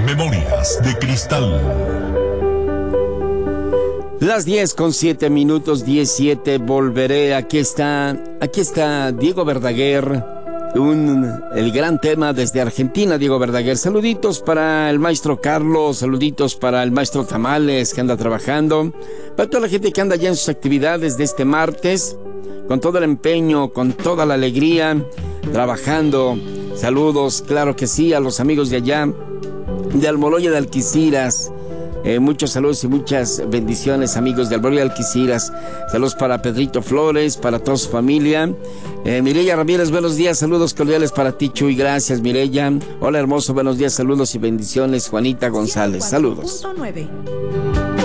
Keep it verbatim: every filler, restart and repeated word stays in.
Memorias de Cristal. Las diez con siete minutos, diecisiete, volveré. Aquí está, aquí está Diego Verdaguer, un, el gran tema desde Argentina, Diego Verdaguer. Saluditos para el maestro Carlos, saluditos para el maestro Tamales que anda trabajando, para toda la gente que anda ya en sus actividades de este martes, con todo el empeño, con toda la alegría, trabajando. Saludos, claro que sí, a los amigos de allá, de Almoloya de Alquiciras. Eh, muchos saludos y muchas bendiciones, amigos de Almoloya de Alquiciras. Saludos para Pedrito Flores, para toda su familia. Eh, Mireya Ramírez, buenos días, saludos cordiales para ti, Chuy, gracias, Mireya. Hola, hermoso, buenos días, saludos y bendiciones, Juanita González, saludos.